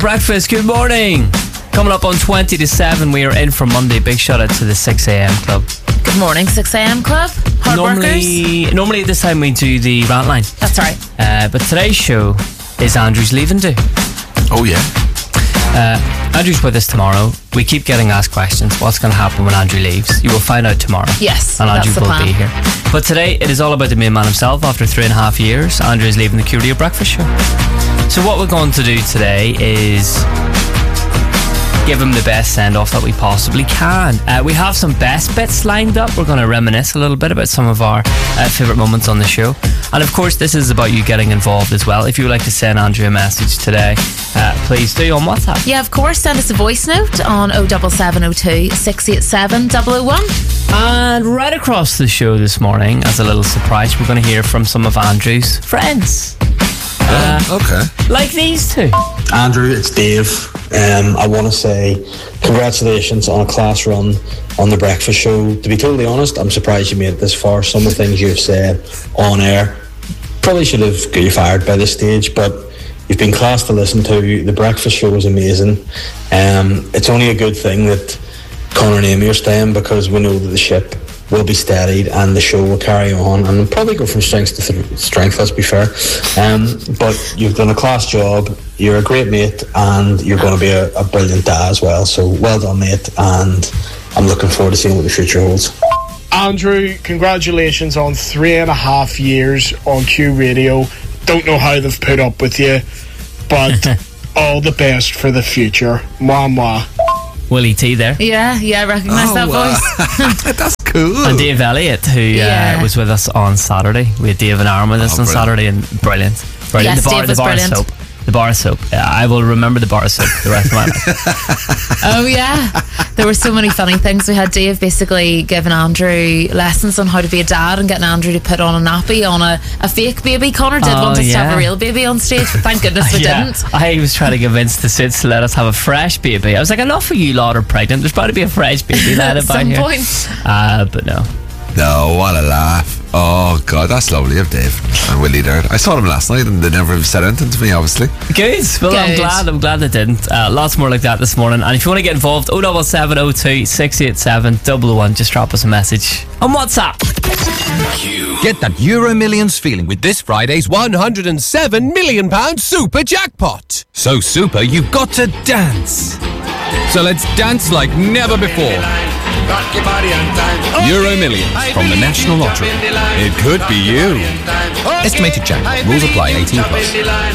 Breakfast, good morning. Coming up on 20 to 7, we are in for Monday. Big shout out to the 6am Club. Good morning, 6am Club. Hard workers. Normally at this time we do the rant line. That's right. But today's show is Andrew's leaving do. Oh yeah. Andrew's with us tomorrow. We keep getting asked questions. What's going to happen when Andrew leaves? You will find out tomorrow. Yes, and Andrew that's the will plan. be here. But today it is all about the main man himself. After 3.5 years, Andrew is leaving the Curio Breakfast Show. So what we're going to do today is give him the best send-off that we possibly can. We have some best bits lined up. We're going to reminisce a little bit about some of our favourite moments on the show. And of course, this is about you getting involved as well. If you would like to send Andrew a message today, please do on WhatsApp. Yeah, of course. Send us a voice note on 07702 687 001. And right across the show this morning, as a little surprise, we're going to hear from some of Andrew's friends. Okay. Like these two. Andrew, it's Dave. I want to say congratulations on a class run on the breakfast show. To be totally honest, I'm surprised you made it this far. Some of the things you've said on air probably should have got you fired by this stage, but you've been class to listen to. The breakfast show was amazing. It's only a good thing that Conor and Amy are staying, because we know that the ship will be steadied and the show will carry on and probably go from strength to strength, let's be fair. But you've done a class job, you're a great mate, and you're going to be a brilliant dad as well. So well done, mate, and I'm looking forward to seeing what the future holds. Andrew, congratulations on 3.5 years on Q Radio. Don't know how they've put up with you, but all the best for the future. Mwah mwah. Willie T there. Yeah, I recognise that voice. That's cool. And Dave Elliott, who was with us on Saturday. We had Dave and Aaron with us on Saturday, and brilliant. Yes, Dave was brilliant. Soap. The bar of soap. Yeah, I will remember the bar of soap the rest of my life. Oh yeah, there were so many funny things. We had Dave basically giving Andrew lessons on how to be a dad and getting Andrew to put on a nappy on a fake baby. Connor did want us to have a real baby on stage, but thank goodness we didn't. I was trying to convince the Suits to let us have a fresh baby. I was like, enough of you lot are pregnant. There's bound to be a fresh baby lad at about some here. point. But no. No, what a laugh. Oh God, that's lovely of Dave and Willie there. I saw them last night and they never said anything to me, obviously. Good. Well, Good. I'm glad they didn't. Lots more like that this morning. And if you want to get involved, 07702 687 001, just drop us a message on WhatsApp. Get that Euro Millions feeling with this Friday's £107 million super jackpot. So super, you've got to dance. So let's dance like never before. Euro Millions from the National Lottery. It could be you. Estimated jackpot. Rules apply. 18 plus.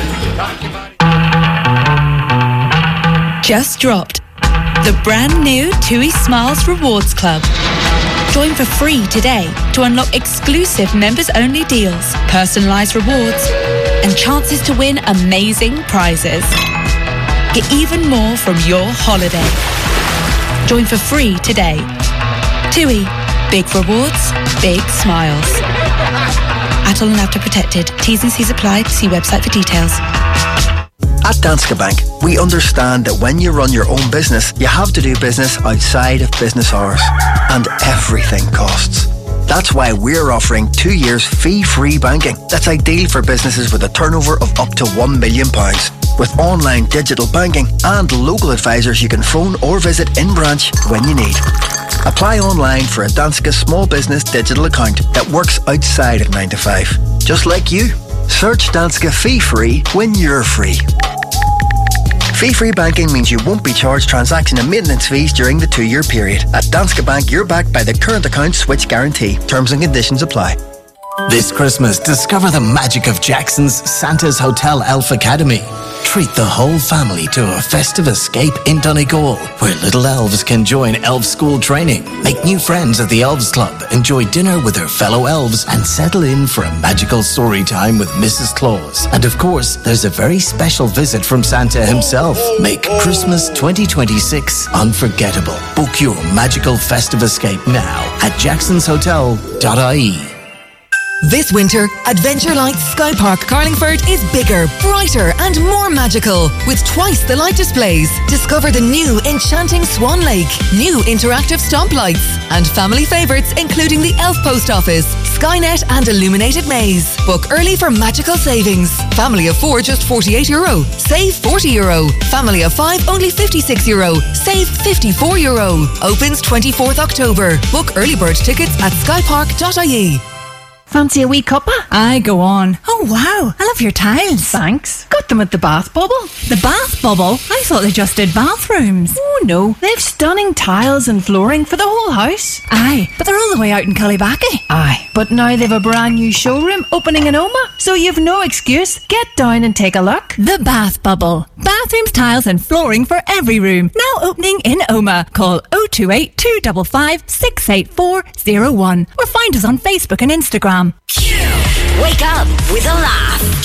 Just dropped the brand new TUI Smiles Rewards Club. Join for free today to unlock exclusive members-only deals, personalised rewards, and chances to win amazing prizes. Get even more from your holiday. Join for free today. TUI. Big rewards, big smiles. Atoll and After Protected. T's and C's apply. See website for details. At Danske Bank, we understand that when you run your own business, you have to do business outside of business hours. And everything costs. That's why we're offering 2 years fee-free banking. That's ideal for businesses with a turnover of up to £1 million. With online digital banking and local advisors you can phone or visit in branch when you need. Apply online for a Danske small business digital account that works outside of 9 to 5. Just like you. Search Danske fee-free when you're free. Fee-free banking means you won't be charged transaction and maintenance fees during the 2-year period. At Danske Bank, you're backed by the current account switch guarantee. Terms and conditions apply. This Christmas, discover the magic of Jackson's Santa's Hotel Elf Academy. Treat the whole family to a festive escape in Donegal, where little elves can join elf school training, make new friends at the Elves Club, enjoy dinner with their fellow elves, and settle in for a magical story time with Mrs. Claus. And of course, there's a very special visit from Santa himself. Make Christmas 2026 unforgettable. Book your magical festive escape now at jacksonshotel.ie. This winter, Adventure Lights Sky Park Carlingford is bigger, brighter and more magical with twice the light displays. Discover the new enchanting Swan Lake, new interactive stomp lights and family favourites including the Elf Post Office, Skynet and Illuminated Maze. Book early for magical savings. Family of 4 just €48. Save €40. Family of 5 only €56. Save €54. Opens 24th October. Book early bird tickets at skypark.ie. Fancy a wee cuppa? Aye, go on. Oh, wow. I love your tiles. Thanks. Got them at the Bath Bubble. The Bath Bubble? I thought they just did bathrooms. Oh, no. They've stunning tiles and flooring for the whole house. Aye, but they're all the way out in Cullybackey. Aye, but now they've a brand new showroom opening in Oma, so you've no excuse. Get down and take a look. The Bath Bubble. Bathrooms, tiles and flooring for every room. Now opening in Oma. Call 028 255 68401 or find us on Facebook and Instagram. Wake up with a laugh.